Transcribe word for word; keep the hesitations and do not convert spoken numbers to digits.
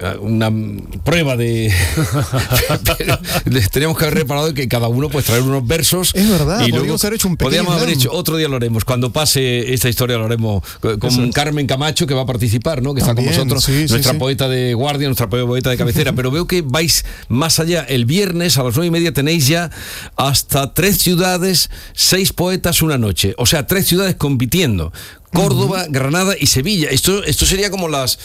una prueba de... Teníamos que haber reparado que cada uno pues traer unos versos. Es verdad, y podríamos haber hecho un pequeño podríamos haber slam. hecho, otro día lo haremos, cuando pase esta historia lo haremos con Eso Carmen Camacho, que va a participar, ¿no? Que También, está con vosotros, sí, sí, nuestra sí. poeta de guardia, nuestra poeta de cabecera, pero veo que vais más allá. El viernes a las nueve y media tenéis ya hasta tres ciudades, seis poetas una noche, o sea, tres ciudades compitiendo. Córdoba, uh-huh. Granada y Sevilla. Esto, esto sería como las